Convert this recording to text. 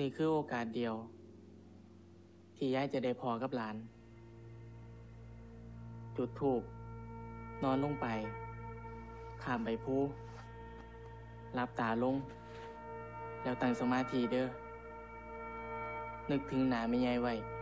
นี่คือโอกาสเดียว ที่ยายจะได้พอกับหลาน จุดธูปนอนลงไปข้ามใบพลูหลับตาลง แล้วตั้งสมาธิเด้อ นึกถึงหน้าแม่ยายไว้